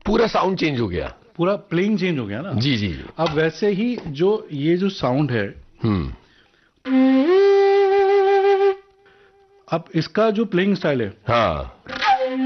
पूरा sound change हो गया, पूरा प्लेइंग चेंज हो गया ना। जी जी। अब वैसे ही जो ये जो साउंड है, अब इसका जो प्लेइंग स्टाइल है, हाँ